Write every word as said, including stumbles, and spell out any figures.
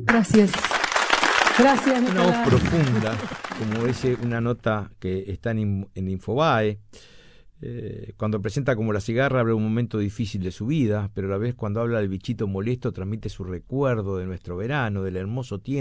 Gracias. Gracias, Una Nicolás. voz profunda, como dice una nota que está en, en Infobae. Eh, cuando presenta como La cigarra habla de un momento difícil de su vida, pero a la vez cuando habla del bichito molesto transmite su recuerdo de nuestro verano, del hermoso tiempo